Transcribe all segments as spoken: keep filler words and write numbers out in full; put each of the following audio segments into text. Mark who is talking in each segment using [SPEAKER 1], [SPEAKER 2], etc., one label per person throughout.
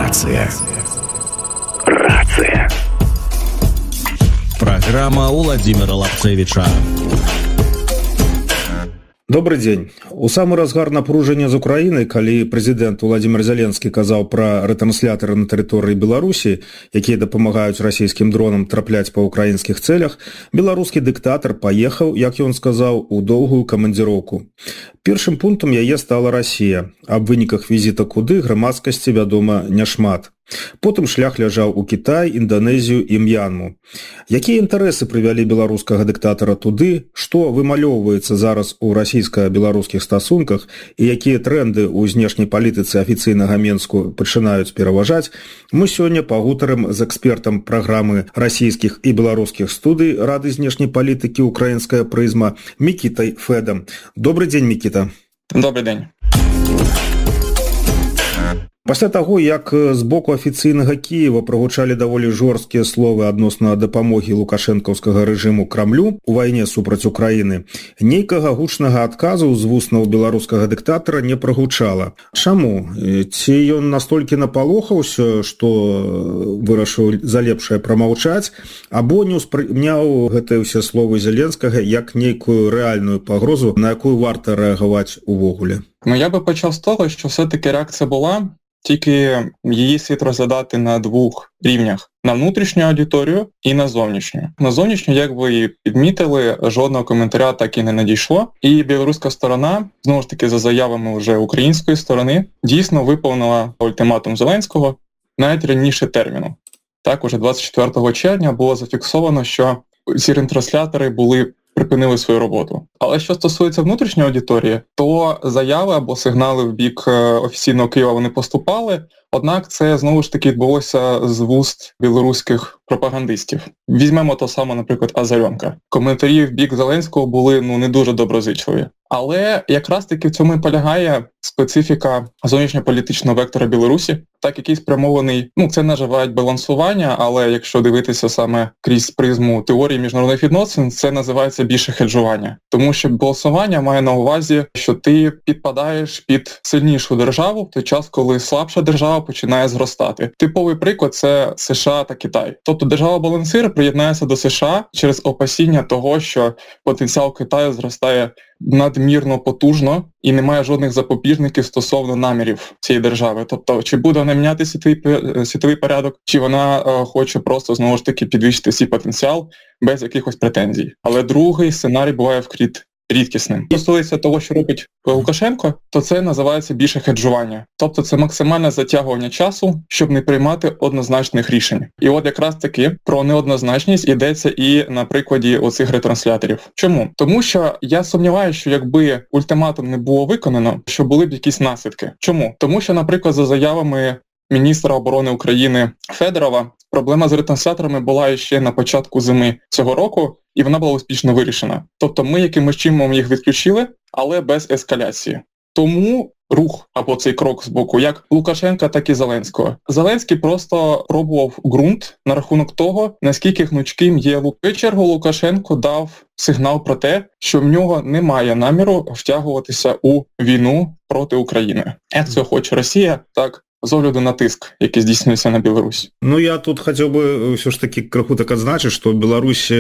[SPEAKER 1] Рация. Рация.
[SPEAKER 2] Программа Владимира Лапцевича.
[SPEAKER 3] Добрый дзень. У самы разгар напружання з Украінай, калі прэзідэнт Владимир Зеленскі казаў пра рэтрансляторы на тэрыторыі Беларусі, якія дапамагаюць расійскім дронам трапляць па ўкраінскіх цэлях, беларускі дыктатар паехаў, як ён сказаў, у доўгую камандзіроўку. Першым пунктам яе стала Расія. Аб выніках візіта куды грамадскасці вядома няшмат. Потым шлях ляжаў у Кітай, Інданезію і М'янму. Якія інтарэсы прывялі беларускага дыктатара туды, што вымалёўваецца зараз у расійска-беларускіх стасунках і якія трэнды ў знешняй палітыцы афіцыйнага Менску пачынаюць пераважаць, мы сёння пагутарым з экспертам праграмы расійскіх і беларускіх студый Рады знешняй палітыкі «Украінская прызма» Мікітай Фэдам. Добрый дзень, Мікіта.
[SPEAKER 4] Добрый дзень.
[SPEAKER 3] Пасля таго, як з боку афіцыйнага Кіева прагучалі даволі жорсткія словы адносна дапамогі лукашэнкаўскага рэжыму Крамлю у вайне супраць Украіны, нейкага гучнага адказу з вуснаў беларускага дыктатара не прагучала. Чаму? Ці ён настолькі напалохаўся, што вырашыў за лепшае прамаўчаць, або не ўспрыняў гэтыя ўсе словы Зеленскага як нейкую рэальную пагрозу, на якую варта рэагаваць увогуле?
[SPEAKER 4] Ну, я би почав з того, що все-таки реакція була, тільки її слід розглядати на двох рівнях. На внутрішню аудиторію і на зовнішню. На зовнішню, як ви і підмітили, жодного коментаря так і не надійшло. І білоруська сторона, знову ж таки за заявами вже української сторони, дійсно виповнила ультиматум Зеленського навіть раніше терміну. Так, уже двадцять четвертого червня було зафіксовано, що ці ретранслятори були припинили свою роботу. Але що стосується внутрішньої аудиторії, то заяви або сигнали в бік офіційного Києва вони поступали, однак це знову ж таки відбулося з вуст білоруських пропагандистів. Візьмемо то саме, наприклад, Азаренка. Коментарі в бік Зеленського були ну, не дуже доброзичливі. Але якраз таки в цьому і полягає специфіка зовнішньополітичного вектора Білорусі, так який спрямований, ну це називають балансування, але якщо дивитися саме крізь призму теорії міжнародних відносин, це називається більше хеджування. Тому що балансування має на увазі, що ти підпадаєш під сильнішу державу в той час, коли слабша держава починає зростати. Типовий приклад – це США та Китай. Тобто держава-балансир приєднається до США через опасіння того, що потенціал Китаю зростає надмірно потужно і немає жодних запобіжників стосовно намірів цієї держави. Тобто, чи буде вона міняти світовий, світовий порядок, чи вона е, хоче просто, знову ж таки, підвищити свій потенціал без якихось претензій. Але другий сценарій буває вкрай рідкісним. Що стосується того, що робить Лукашенко, то це називається більше хеджування. Тобто це максимальне затягування часу, щоб не приймати однозначних рішень. І от якраз таки про неоднозначність йдеться і на прикладі оцих ретрансляторів. Чому? Тому що я сумніваюся, що якби ультиматум не було виконано, що були б якісь наслідки. Чому? Тому що, наприклад, за заявами міністра оборони України Федорова, проблема з ретрансляторами була ще на початку зими цього року, і вона була успішно вирішена. Тобто ми якимось чином їх відключили, але без ескаляції. Тому рух або цей крок з боку як Лукашенка, так і Зеленського. Зеленський просто пробував ґрунт на рахунок того, наскільки гнучким є Лукашенко. В чергу Лукашенко дав сигнал про те, що в нього немає наміру втягуватися у війну проти України. Як цього хоче Росія, так з огляду на тиск, який здійснюється на Білорусь.
[SPEAKER 3] Ну, я тут хотел бы все ж таки краху так адзначыць, што Беларусь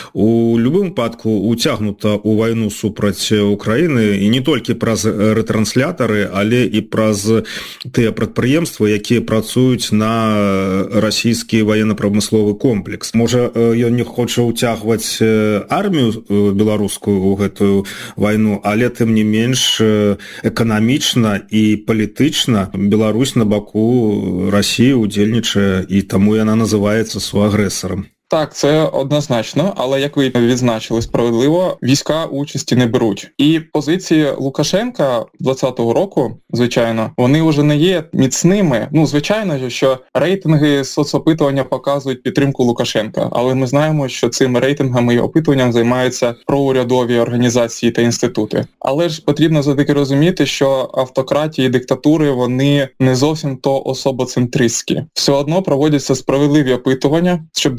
[SPEAKER 3] у любым выпадку уцягнута ў вайну супраць Украіны, і не толькі праз ретранслятары, але і праз тыя прадпрыемствы, якія працуюць на расійскі военно-прамысловы комплекс. Можа, ён не хоча уцягваць армію беларускую ў гэтую вайну, але тым не менш эканамічна і палітычна Беларусь на баку Росії удзельнічае, і тому яна називається суагресором.
[SPEAKER 4] Так, це однозначно, але, як ви відзначили справедливо, війська участі не беруть. І позиції Лукашенка двадцятого року, звичайно, вони вже не є міцними. Ну, звичайно, що рейтинги соцопитування показують підтримку Лукашенка, але ми знаємо, що цими рейтингами і опитуванням займаються проурядові організації та інститути. Але ж потрібно все-таки розуміти, що автократії і диктатури, вони не зовсім то особоцентристські. Все одно проводяться справедливі опитування, щоб дивитися,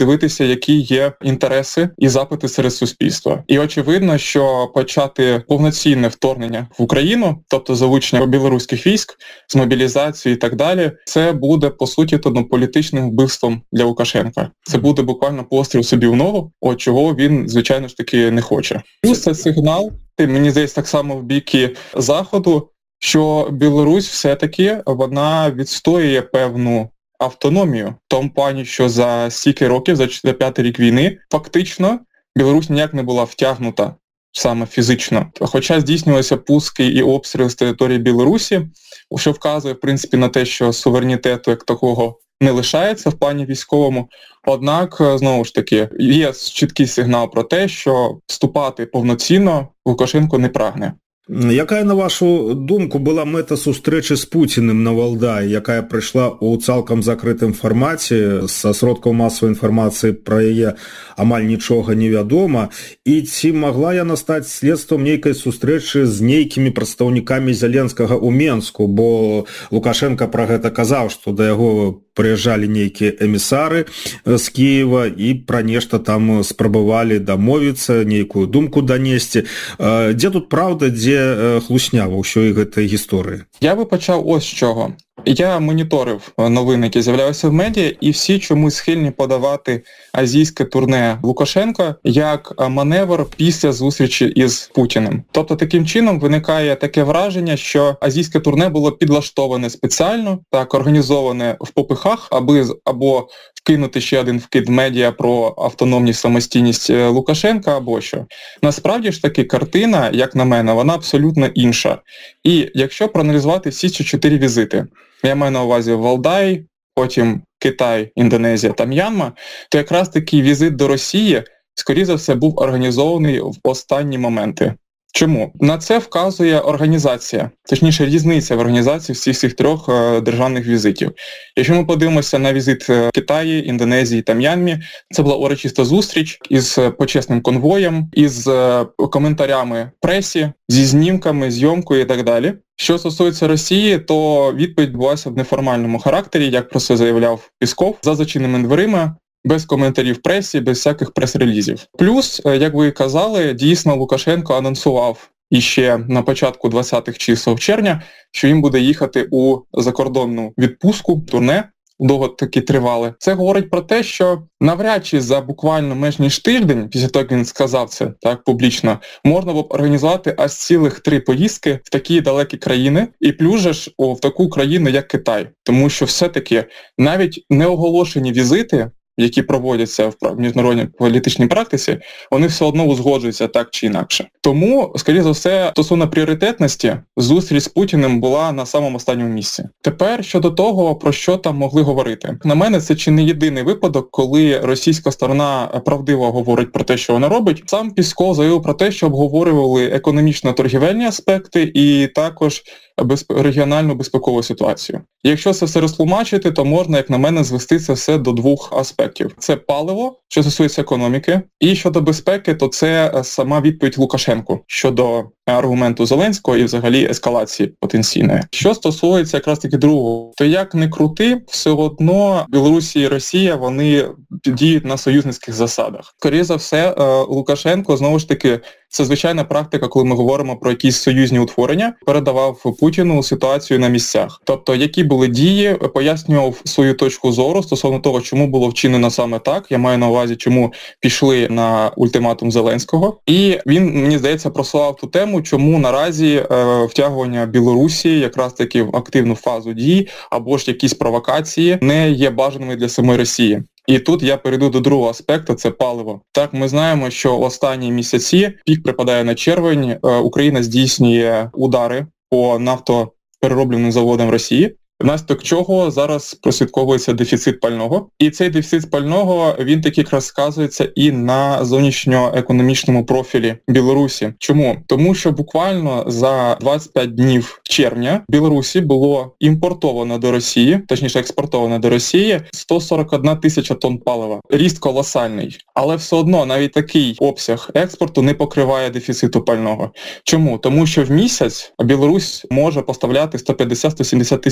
[SPEAKER 4] подивитися, які є інтереси і запити серед суспільства. І очевидно, що почати повноцінне вторгнення в Україну, тобто залучення білоруських військ з мобілізацією і так далі, це буде, по суті, ну, політичним вбивством для Лукашенка. Це буде буквально постріл собі в ногу, от чого він, звичайно ж таки, не хоче. Плюс це сигнал, мені здається, так само в біки Заходу, що Білорусь все-таки вона відстоює певну автономію. В тому плані, що за стільки років, за п'ятий рік війни, фактично Білорусь ніяк не була втягнута саме фізично. Хоча здійснювалися пуски і обстріли з території Білорусі, що вказує, в принципі, на те, що суверенітету як такого не лишається в плані військовому. Однак, знову ж таки, є чіткий сигнал про те, що вступати повноцінно Лукашенко не прагне.
[SPEAKER 3] Якая, на вашу думку, была мэта сустрэчы з Пуціним на Валдаі, якая прыйшла ў цалкам закрытым фармаце, са сродкаў масавай інфармацыі пра яе амаль нічога не вядома, і ці магла яна стаць следствам нейкай сустрэчы з нейкімі прадстаўнікамі Зеленскага ў Менску, бо Лукашенко пра гэта казаў, што да яго прыязджалі нейкія эмісары з Кіева і пра нешта там спрабавалі дамовіцца, нейкую думку данесці. Дзе тут праўда, дзе хлусня ва ўсёй гэтай гісторыі?
[SPEAKER 4] Я би почав ось з чого. Я моніторив новини, які з'являлися в медіа, і всі чомусь схильні подавати азійське турне Лукашенка як маневр після зустрічі із Путіним. Тобто таким чином виникає таке враження, що азійське турне було підлаштоване спеціально, так, організоване в попихах, аби або вкинути ще один вкид в медіа про автономність, самостійність Лукашенка, або що. Насправді ж таки картина, як на мене, вона абсолютно інша. І якщо проаналізувати всі ці чотири візити, я маю на увазі Валдай, потім Китай, Індонезія та М'янма, то якраз такий візит до Росії, скоріше за все, був організований в останні моменти. Чому? На це вказує організація, точніше різниця в організації всіх цих трьох е, державних візитів. Якщо ми подивимося на візит Китаї, Індонезії та М'янмі, це була урочиста зустріч із почесним конвоєм, із е, коментарями пресі, зі знімками, зйомкою і так далі. Що стосується Росії, то відповідь відбулася в неформальному характері, як про це заявляв Пісков, за зачиненими дверима, без коментарів пресі, без всяких прес-релізів. Плюс, як ви казали, дійсно Лукашенко анонсував іще на початку двадцятих чисел червня, що він буде їхати у закордонну відпустку, турне, довго таки тривали. Це говорить про те, що навряд чи за буквально менш ніж тиждень, після того, як він сказав це так публічно, можна було б організувати аж цілих три поїздки в такі далекі країни, і плюс же ж о, в таку країну, як Китай. Тому що все-таки навіть неоголошені візити, які проводяться в міжнародній політичній практиці, вони все одно узгоджуються так чи інакше. Тому, скоріше за все, стосовно пріоритетності, зустріч з Путіним була на самому останньому місці. Тепер щодо того, про що там могли говорити. На мене, це чи не єдиний випадок, коли російська сторона правдиво говорить про те, що вона робить. Сам Пісков заявив про те, що обговорювали економічно-торгівельні аспекти і також безп... регіональну безпекову ситуацію. Якщо це все розтлумачити, то можна, як на мене, звести це все до двох аспектів. Це паливо, що стосується економіки, і щодо безпеки, то це сама відповідь Лукашенку щодо аргументу Зеленського і взагалі ескалації потенційної. Що стосується якраз таки другого, то як не крути, все одно Білорусі і Росія, вони діють на союзницьких засадах. Скоріше за все, Лукашенко, знову ж таки, це звичайна практика, коли ми говоримо про якісь союзні утворення, передавав Путіну ситуацію на місцях. Тобто, які були дії, пояснював свою точку зору стосовно того, чому було вчинено саме так. Я маю на увазі, чому пішли на ультиматум Зеленського. І він, мені здається, просував ту тему, чому наразі е, втягування Білорусі якраз таки в активну фазу дій або ж якісь провокації не є бажаними для самої Росії. І тут я перейду до другого аспекту, це паливо. Так, ми знаємо, що останні місяці, пік припадає на червень, Україна здійснює удари по нафтоперероблюваним заводам Росії, внаслідок чого зараз прослідковується дефіцит пального. І цей дефіцит пального, він таки якраз сказується і на зовнішньоекономічному профілі Білорусі. Чому? Тому що буквально за двадцять п'ять днів червня в Білорусі було імпортовано до Росії, точніше експортовано до Росії, сто сорок одна тисяча тонн палива. Ріст колосальний. Але все одно навіть такий обсяг експорту не покриває дефіциту пального. Чому? Тому що в місяць Білорусь може поставляти сто п'ятдесят - сто сімдесят тисяч тонн.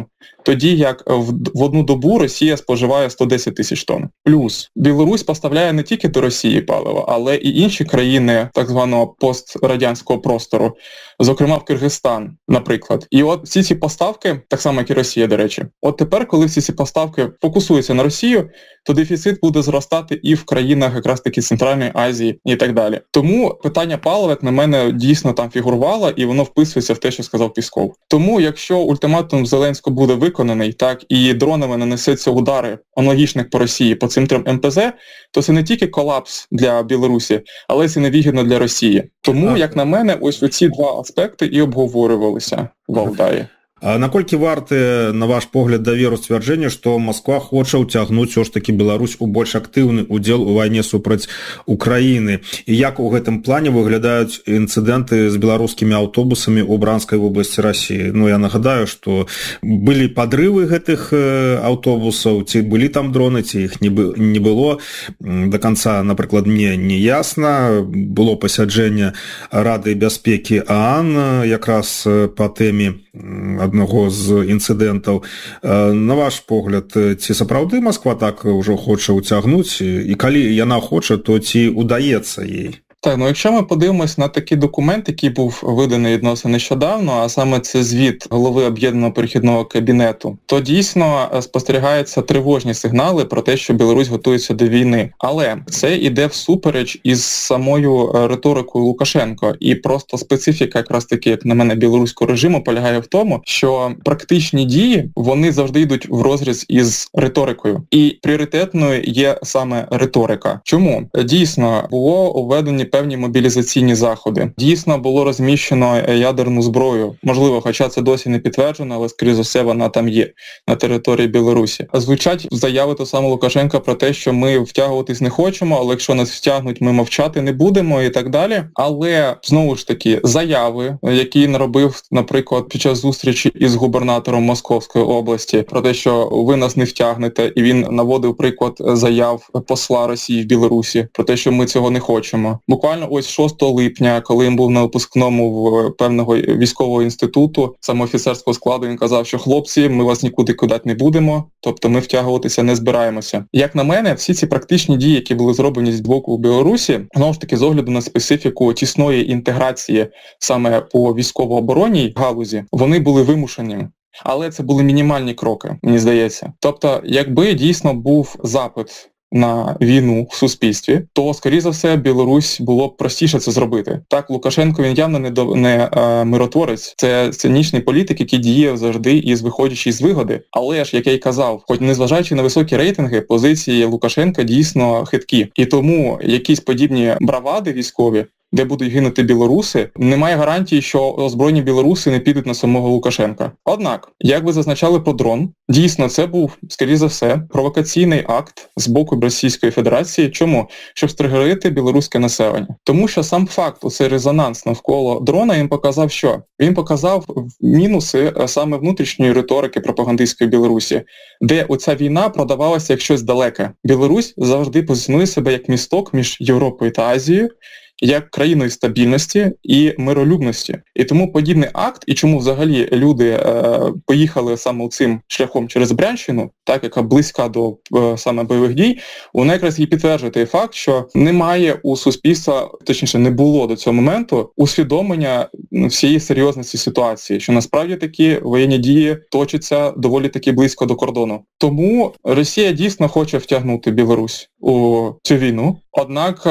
[SPEAKER 4] тонн, тоді як в, в одну добу Росія споживає сто десять тисяч тонн. Плюс Білорусь поставляє не тільки до Росії паливо, але і інші країни так званого пострадянського простору, зокрема в Киргизстан, наприклад. І от всі ці поставки, так само як і Росія, до речі, от тепер, коли всі ці поставки фокусуються на Росію, то дефіцит буде зростати і в країнах якраз таки Центральної Азії і так далі. Тому питання палива, як на мене, дійсно там фігурувало, і воно вписується в те, що сказав Пісков. Тому, якщо ультиматум Зеленського буде виконаний, так, і дронами нанесеться удари аналогічних по Росії по цим трьом ем пе зет, то це не тільки колапс для Білорусі, але це невигідно для Росії. Тому, як на мене, ось оці два аспекти і обговорювалися в Валдаї.
[SPEAKER 3] А наколькі варты, на ваш погляд, даверу сцвярджэння, што Масква хоча ўцягнуць ўсё ж такі Беларусь у больш актыўны удзел у вайне супраць Украіны? І як у гэтым плане выглядаюць інцыдэнты з беларускімі аўтобусамі ў Бранскай вобласці Расіі? Ну, я нагадаю, што былі падрывы гэтых аўтобусаў, ці былі там дроны, ці іх не было. До канца, напрыклад, мне не ясна. Было пасяджэнне Рады бяспекі ААН якраз па тэме аднаго з інцыдэнтаў. На ваш погляд, ці сапраўды Масква так ўжо хоча ўцягнуць, і калі яна хоча, то ці удаецца їй?
[SPEAKER 4] Так, ну якщо ми подивимось на такий документ, який був виданий відносно нещодавно, а саме це звіт голови Об'єднаного перехідного кабінету, то дійсно спостерігаються тривожні сигнали про те, що Білорусь готується до війни. Але це іде всупереч із самою риторикою Лукашенко. І просто специфіка якраз таки, як на мене, білоруського режиму полягає в тому, що практичні дії, вони завжди йдуть в розріз із риторикою. І пріоритетною є саме риторика. Чому? Дійсно, було введені певні мобілізаційні заходи. Дійсно було розміщено ядерну зброю. Можливо, хоча це досі не підтверджено, але, скоріше за все, вона там є на території Білорусі. Звучать заяви того самого Лукашенка про те, що ми втягуватись не хочемо, але якщо нас втягнуть, ми мовчати не будемо і так далі. Але, знову ж таки, заяви, які наробив, наприклад, під час зустрічі із губернатором Московської області, про те, що ви нас не втягнете, і він наводив приклад заяв посла Росії в Білорусі, про те, що ми цього не хочемо. Буквально ось шостого липня, коли він був на випускному в певного військового інституту, саме офіцерського складу, він казав, що хлопці, ми вас нікуди кидати не будемо, тобто ми втягуватися не збираємося. Як на мене, всі ці практичні дії, які були зроблені з боку Білорусі, знову ж таки, з огляду на специфіку тісної інтеграції саме по військово-оборонній галузі, вони були вимушеними. Але це були мінімальні кроки, мені здається. Тобто, якби дійсно був запит на війну в суспільстві, то, скоріше за все, Білорусь було б простіше це зробити. Так, Лукашенко, він явно не, до, не е, миротворець. Це цинічний політик, який діє завжди із виходячи з вигоди. Але ж, як я й казав, хоч незважаючи на високі рейтинги, позиції Лукашенка дійсно хиткі. І тому якісь подібні бравади військові, де будуть гинути білоруси, немає гарантії, що озброєні білоруси не підуть на самого Лукашенка. Однак, як ви зазначали про дрон, дійсно це був, скоріше за все, провокаційний акт з боку Російської Федерації. Чому? Щоб стригерити білоруське населення. Тому що сам факт, оцей резонанс навколо дрона, він показав що? Він показав мінуси саме внутрішньої риторики пропагандистської Білорусі, де оця війна продавалася як щось далеке. Білорусь завжди позиціонує себе як місток між Європою та Азією, як країною стабільності і миролюбності. І тому подібний акт, і чому взагалі люди е, поїхали саме цим шляхом через Брянщину, так, яка близька до е, саме бойових дій, вона якраз і підтверджує той факт, що немає у суспільства, точніше не було до цього моменту, усвідомлення всієї серйозності ситуації, що насправді такі воєнні дії точаться доволі таки близько до кордону. Тому Росія дійсно хоче втягнути Білорусь у цю війну, однак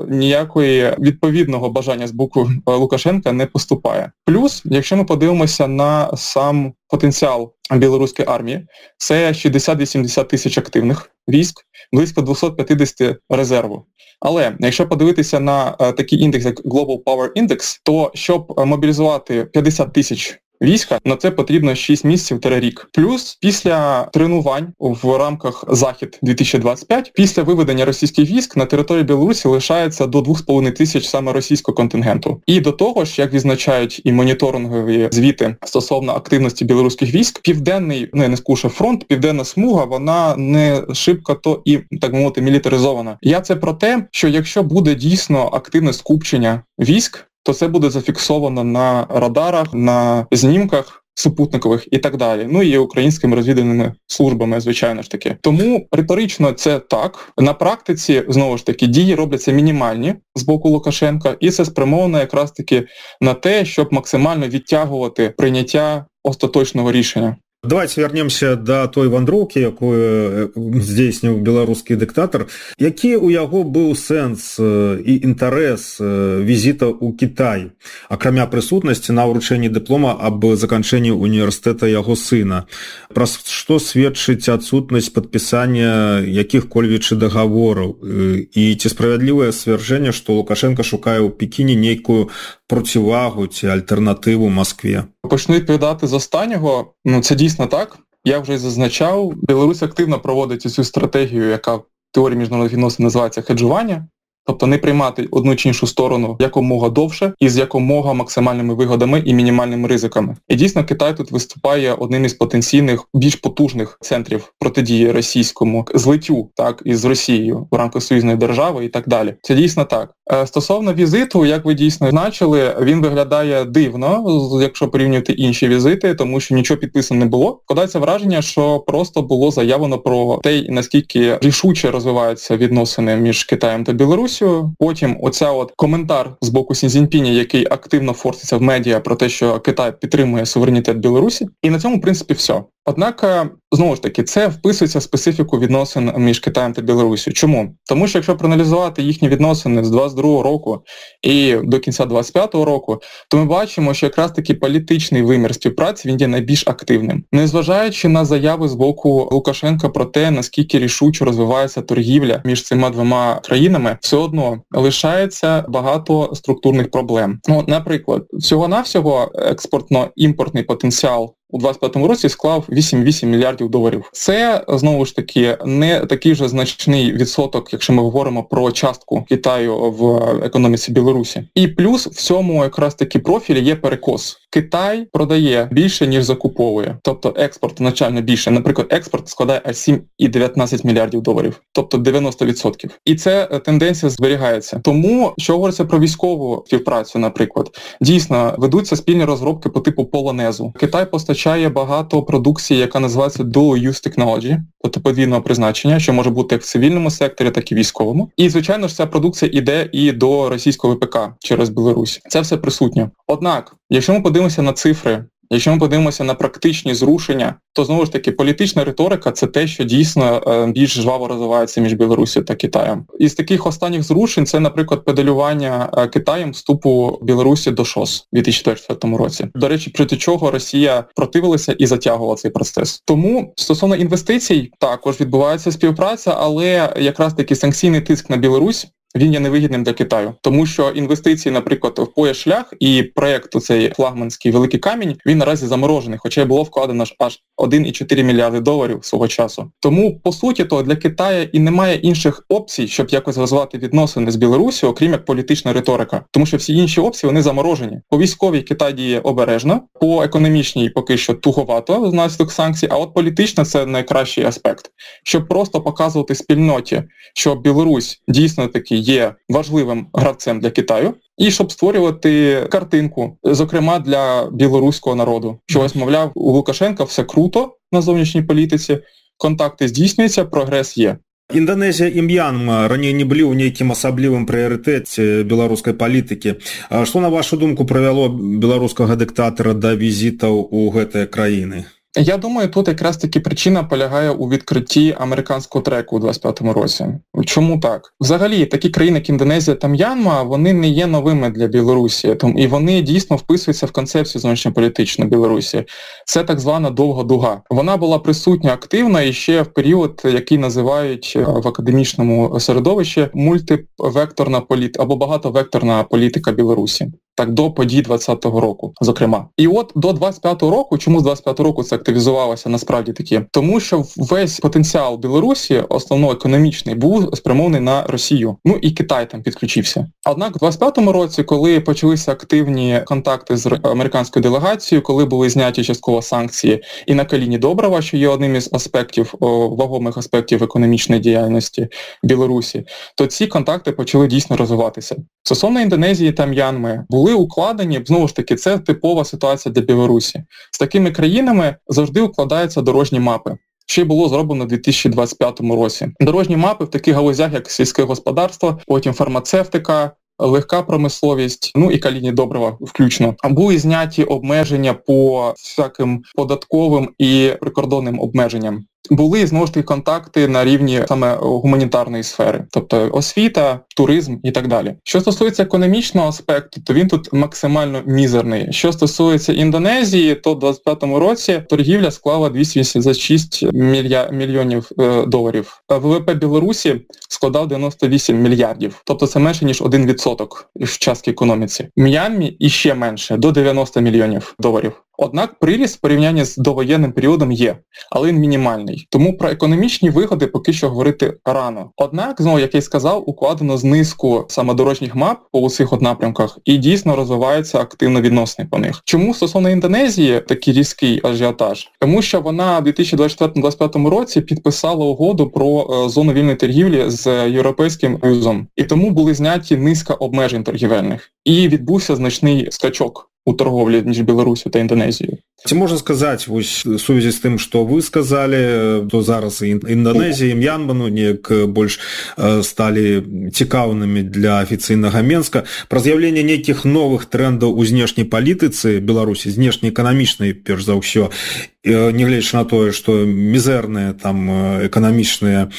[SPEAKER 4] ніякої відповідного бажання з боку Лукашенка не поступає. Плюс, якщо ми подивимося на сам потенціал білоруської армії, це шістдесят-вісімдесят тисяч активних військ, близько двісті п'ятдесят резерву. Але якщо подивитися на такий індекс, як Global Power Index, то щоб мобілізувати п'ятдесят тисяч війська, на це потрібно шість місяців та рік. Плюс після тренувань в рамках Захід дві тисячі двадцять п'ять, після виведення російських військ на території Білорусі лишається до двох з половиною тисяч саме російського контингенту. І до того ж, як відзначають і моніторингові звіти стосовно активності білоруських військ, південний, ну я не скушу, фронт, південна смуга, вона не шибко то і, так мовити, мілітаризована. Я це про те, що якщо буде дійсно активне скупчення військ, то це буде зафіксовано на радарах, на знімках супутникових і так далі. Ну і українськими розвідувальними службами, звичайно ж таки. Тому риторично це так. На практиці, знову ж таки, дії робляться мінімальні з боку Лукашенка, і це спрямовано якраз таки на те, щоб максимально відтягувати прийняття остаточного рішення.
[SPEAKER 3] Давайте вернемся до той вандроўкі, якую здзейсніў беларускі дыктатар. Які ў яго быў сэнс і інтарэс візіта ў Кітай, акрамя прысутнасці на ўручэнні дыплома аб заканчэнні універсітэта яго сына? Пра што сведчыць адсутнасць падпісання якіх-кольвічы дагавораў? І ці справядлівае сцвярджэнне, што Лукашенко шукае ў Пекіне нейкую процівагу ці альтэрнатыву Маскве?
[SPEAKER 4] Почну відповідати з останнього. Ну, це дійсно так. Я вже зазначав, Білорусь активно проводить цю стратегію, яка в теорії міжнародних відносин називається хеджування. Тобто не приймати одну чи іншу сторону якомога довше і з якомога максимальними вигодами і мінімальними ризиками. І дійсно Китай тут виступає одним із потенційних, більш потужних центрів протидії російському злиттю, так, із Росією в рамках союзної держави і так далі. Це дійсно так. Стосовно візиту, як ви дійсно значили, він виглядає дивно, якщо порівнювати інші візити, тому що нічого підписано не було. Складається враження, що просто було заявлено про те, наскільки рішуче розвиваються відносини між Китаєм та Білорусією. Потім оця от коментар з боку Сі Цзіньпіня, який активно форситься в медіа про те, що Китай підтримує суверенітет Білорусі. І на цьому, в принципі, все. Однак, знову ж таки, це вписується в специфіку відносин між Китаєм та Білорусією. Чому? Тому що якщо проаналізувати їхні відносини з двадцять другого року і до кінця двадцять п'ятого року, то ми бачимо, що якраз таки політичний вимір співпраці, він є найбільш активним. Незважаючи на заяви з боку Лукашенка про те, наскільки рішуче розвивається торгівля між цими двома країнами, все одно лишається багато структурних проблем. Ну, наприклад, всього-навсього експортно-імпортний потенціал у двадцять п'ятому році склав вісім цілих вісім мільярдів доларів. Це, знову ж таки, не такий же значний відсоток, якщо ми говоримо про частку Китаю в економіці Білорусі. І плюс в цьому якраз таки профілі є перекос. Китай продає більше, ніж закуповує. Тобто експорт значально більше. Наприклад, експорт складає аж сім цілих дев'ятнадцять мільярдів доларів. Тобто дев'яносто відсотків. І ця тенденція зберігається. Тому, що говориться про військову співпрацю, наприклад, дійсно, ведуться спільні розробки по типу полонезу. Китай постачає багато продукції, яка називається Dual Use Technology, тобто подвійного призначення, що може бути як в цивільному секторі, так і військовому. І, звичайно ж, ця продукція йде і до російського ВПК через Білорусь. Це все присутнє. Однак, якщо ми подивимося на цифри, якщо ми подивимося на практичні зрушення, то, знову ж таки, політична риторика – це те, що дійсно більш жваво розвивається між Білорусією та Китаєм. Із таких останніх зрушень – це, наприклад, педалювання Китаєм вступу Білорусі до ШОС у дві тисячі четвертому році. До речі, проти чого Росія противилася і затягувала цей процес. Тому, стосовно інвестицій, також відбувається співпраця, але якраз таки санкційний тиск на Білорусь, він є невигідним для Китаю. Тому що інвестиції, наприклад, в пояс-шлях і проєкт цей флагманський «Великий камінь», він наразі заморожений, хоча й було вкладено аж один цілих чотири мільярди доларів свого часу. Тому, по суті, то для Китаю і немає інших опцій, щоб якось розвивати відносини з Білорусі, окрім як політична риторика. Тому що всі інші опції, вони заморожені. По військовій Китай діє обережно, по економічній поки що туговато внаслідок санкцій, а от політична – це найкращий аспект. Щоб просто показувати спільноті, що Білорусь дійсно таки є важливим гравцем для Китаю, і щоб створювати картинку, зокрема для білоруського народу. Що ось, мовляв, у Лукашенка все круто на зовнішній політиці, контакти здійснюються, прогрес є.
[SPEAKER 3] Інданезія і М'янма раней не былі ў нейкім асаблівым прыярытэце беларускай палітыкі. Што, на вашу думку, прывяло беларускага дыктатара да візітаў у гэтыя краіны?
[SPEAKER 4] Я думаю, тут якраз таки причина полягає у відкритті американського треку у двадцять п'ятому році. Чому так? Взагалі, такі країни, як Індонезія та М'янма, вони не є новими для Білорусі, і вони дійсно вписуються в концепцію зовнішньополітичної Білорусі. Це так звана довга дуга. Вона була присутня активно і ще в період, який називають в академічному середовищі мультивекторна політика або багатовекторна політика Білорусі. Так, до подій двадцятого року, зокрема. І от до двадцять п'ятого року, чому з двадцять п'ятого року це активізувалося насправді таки? Тому що весь потенціал Білорусі, основно економічний, був спрямований на Росію. Ну і Китай там підключився. Однак у двадцять п'ятому році, коли почалися активні контакти з американською делегацією, коли були зняті частково санкції і на коліні Доброва, що є одним із аспектів, о, вагомих аспектів економічної діяльності Білорусі, то ці контакти почали дійсно розвиватися. Стосовно Індонезії та М'янми, були були укладені, знову ж таки, це типова ситуація для Білорусі. З такими країнами завжди укладаються дорожні мапи. Що й було зроблено у дві тисячі двадцять п'ятому році. Дорожні мапи в таких галузях, як сільське господарство, потім фармацевтика, легка промисловість, ну і калійні добрива включно. Були зняті обмеження по всяким податковим і прикордонним обмеженням. Були, знову ж таки, контакти на рівні саме гуманітарної сфери, тобто освіта, туризм і так далі. Що стосується економічного аспекту, то він тут максимально мізерний. Що стосується Індонезії, то в двадцять п'ятому році торгівля склала двісті вісімдесят шість мільйонів е, доларів. ВВП Білорусі складав дев'яносто вісім мільярдів, тобто це менше, ніж один відсоток в частки економіці. М'янмі іще менше, до дев'яносто мільйонів доларів. Однак приріст в порівнянні з довоєнним періодом є, але він мінімальний. Тому про економічні вигоди поки що говорити рано. Однак, знову, як я й сказав, укладено знизку саме дорожніх мап по усіх от напрямках і дійсно розвиваються активно відносини по них. Чому стосовно Індонезії такий різкий ажіотаж? Тому що вона в дві тисячі двадцять четвертому - двадцять п'ятому році підписала угоду про е, зону вільної торгівлі з Європейським Союзом. І тому були зняті низка обмежень торгівельних. І відбувся значний скачок у торговлі між Білорусю та Індонезією.
[SPEAKER 3] Ці можна сказати, ось у сувязі з тим, що ви сказали, то зараз і Індонезія, і М'янма, ну, неяк больш сталі цікавнымі для афіцыйнага Менска. Пра з'яўленне нейкіх новых трендаў у знешняй палітыцы Беларусі, знешнеэканамічнай, перш за ўсё, нягледзячы на тое, што мізэрныя там эканамічныя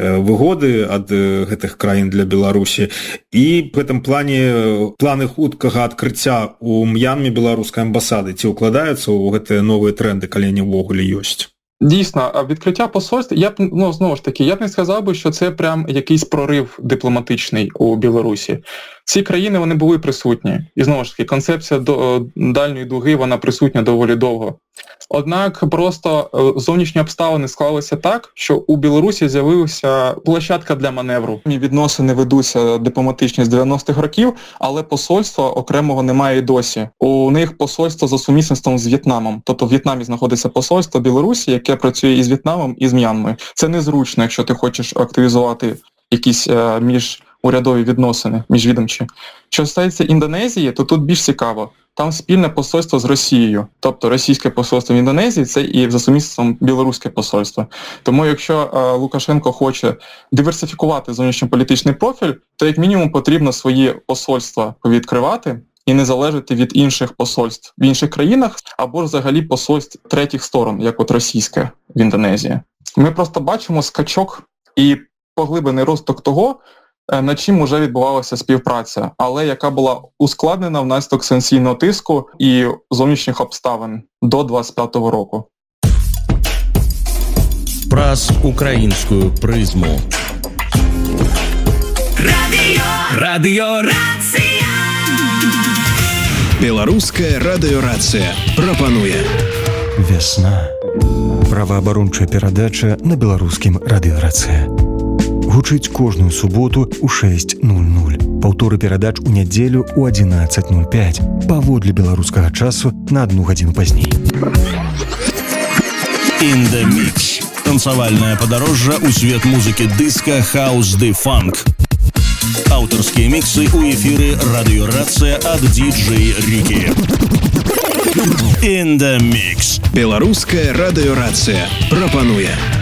[SPEAKER 3] выгоды ад гэтых краін для Беларусі. І в гэтым плане планы хуткага адкрыцця у М'янме беларускай амбасады ці укладаюцца ў гэтыя новыя тренди, калі они ввогуле ёсць?
[SPEAKER 4] Дійсно, відкриття посольств, я б, ну, знову ж таки, я б не сказав би, що це прям якийсь прорив дипломатичний у Білорусі. Ці країни, вони були присутні. І знову ж таки, концепція до, дальньої дуги, вона присутня доволі довго. Однак просто зовнішні обставини склалися так, що у Білорусі з'явилася площадка для маневру. Відносини ведуться дипломатичні з дев'яностих років, але посольства окремого немає і досі. У них посольство за сумісництвом з В'єтнамом. Тобто в В'єтнамі знаходиться посольство Білорусі, яке працює і з В'єтнамом, і з М'янмою. Це незручно, якщо ти хочеш активізувати якісь е, міжурядові відносини, міжвідомчі. Що стосується Індонезії, то тут більш цікаво. Там спільне посольство з Росією. Тобто російське посольство в Індонезії – це і за сумісництвом білоруське посольство. Тому якщо е, Лукашенко хоче диверсифікувати зовнішньополітичний профіль, то як мінімум потрібно свої посольства відкривати і не залежати від інших посольств в інших країнах, або ж взагалі посольств третіх сторон, як от російське в Індонезії. Ми просто бачимо скачок і поглиблений розвиток того, над чим вже відбувалася співпраця, але яка була ускладнена внаслідок санкційного тиску і зовнішніх обставин до двадцять п'ятого року.
[SPEAKER 2] Праз українську призму.
[SPEAKER 1] Радіо, радіо, рація. Беларуская радыёрацыя прапануе
[SPEAKER 5] Вясна. Праваабарончая перадача на беларускім радыёрацыя. Гучыць кожную суботу ў шэсць нуль нуль. Паўторы перадач у нядзелю ў адзінаццаць нуль пяць. Паводле беларускага часу на одну гадзіну пазней.
[SPEAKER 2] In the Mix. Танцавальнае падарожжа ў свет музыкі дыска, хаус ды фанк. Аўтарскія міксы ў эфіры радыёрацыя ад ди-джей Рікі.
[SPEAKER 1] In the Mix. Беларуская радыёрацыя прапануе